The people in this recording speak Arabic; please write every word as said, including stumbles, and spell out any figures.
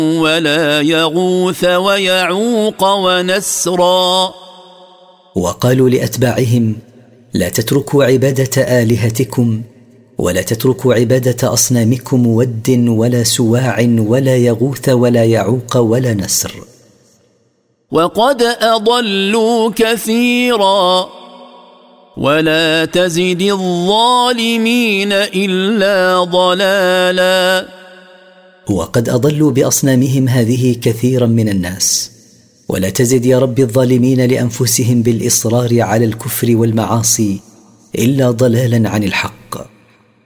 ولا يغوث ويعوق ونسرا. وقالوا لأتباعهم: لا تتركوا عبادة آلهتكم، ولا تتركوا عبادة أصنامكم ود ولا سواع ولا يغوث ولا يعوق ولا نسر. وقد أضلوا كثيرا ولا تزد الظالمين إلا ضلالا. وقد أضلوا بأصنامهم هذه كثيرا من الناس، ولا تزد يا رب الظالمين لأنفسهم بالإصرار على الكفر والمعاصي إلا ضلالا عن الحق.